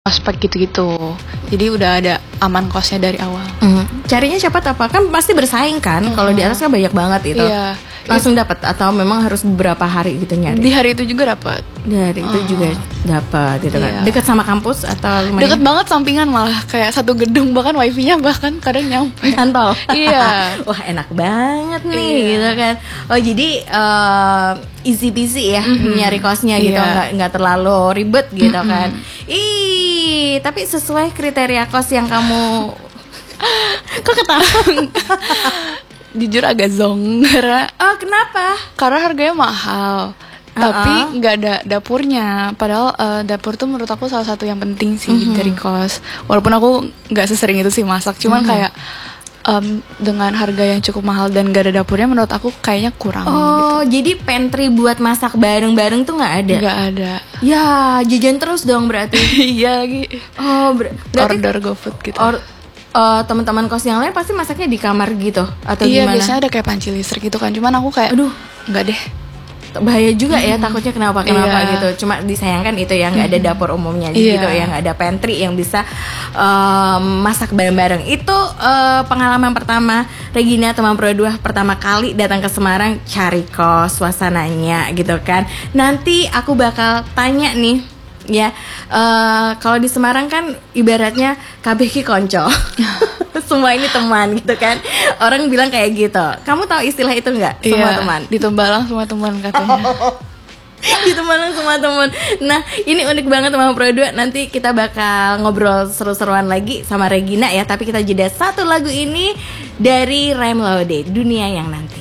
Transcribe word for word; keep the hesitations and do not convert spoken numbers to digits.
ospek gitu-gitu. Jadi udah ada aman kosnya dari awal. Mm. Carinya cepat apa? Kan pasti bersaing kan. Mm. Kalau di atas kan banyak banget itu. Iya. Langsung dapat atau memang harus beberapa hari gitu nyari? Di hari itu juga dapat. Di hari itu uh. juga dapat gitu kan. Iya. Dekat sama kampus atau lumayan? Deket banget, sampingan malah, kayak satu gedung, bahkan wifi-nya bahkan kadang nyampe. Nyantol. Iya. Wah, enak banget nih iya. gitu kan. Oh, jadi uh, easy peasy ya mm-hmm. nyari kosnya gitu, iya. nggak nggak terlalu ribet gitu mm-hmm. kan. Ih, tapi sesuai kriteria kos yang kamu kok ketawa? Jujur agak zong karena oh kenapa? Karena harganya mahal, uh-uh. tapi nggak ada dapurnya. Padahal uh, dapur tuh menurut aku salah satu yang penting sih mm-hmm. dari kos. Walaupun aku nggak sesering itu sih masak, cuman mm-hmm. kayak um, dengan harga yang cukup mahal dan nggak ada dapurnya, menurut aku kayaknya kurang. Oh, gitu. Jadi pantry buat masak bareng-bareng tuh nggak ada? Nggak ada. Ya, jajan terus dong berarti. Iya lagi. Oh, ber- berarti order GoFood gitu. Or- Uh, teman-teman kos yang lain pasti masaknya di kamar gitu atau iya, gimana? Iya, biasanya ada kayak panci listrik gitu kan. Cuman aku kayak, aduh, nggak deh. Bahaya juga ya, hmm. takutnya kenapa kenapa iya. gitu. Cuma disayangkan itu ya nggak ada dapur umumnya iya. gitu ya, nggak ada pantry yang bisa uh, masak bareng-bareng. Itu uh, pengalaman pertama Regina teman Pro dua pertama kali datang ke Semarang cari kos, suasananya gitu kan. Nanti aku bakal tanya nih. Ya, uh, kalau di Semarang kan ibaratnya K B K konco, semua ini teman gitu kan. Orang bilang kayak gitu. Kamu tahu istilah itu nggak? Iya, semua teman. Di Tembalang semua teman katanya. Di Tembalang semua teman. Nah, ini unik banget teman Pro dua. Nanti kita bakal ngobrol seru-seruan lagi sama Regina ya. Tapi kita jeda satu lagu ini dari Rem Laude, Dunia Yang Nanti.